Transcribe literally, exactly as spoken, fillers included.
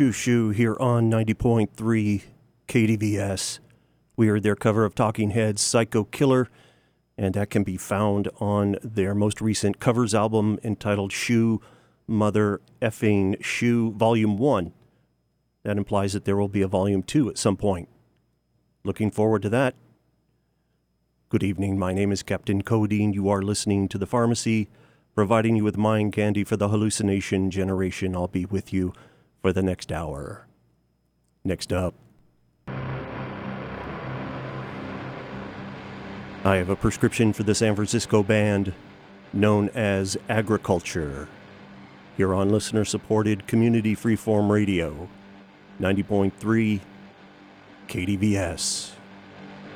Shoo Shoo here on ninety point three K D V S. We heard their cover of Talking Heads' Psycho Killer, and that can be found on their most recent covers album entitled Shoo Mother Effing Shoo Volume one. That implies that there will be a Volume two at some point. Looking forward to that. Good evening, my name is Captain Codeine. You are listening to The Pharmacy, providing you with mind candy for the hallucination generation. I'll be with you for the next hour. Next up, I have a prescription for the San Francisco band known as Agriculture, here on listener-supported community freeform radio, ninety point three K D V S.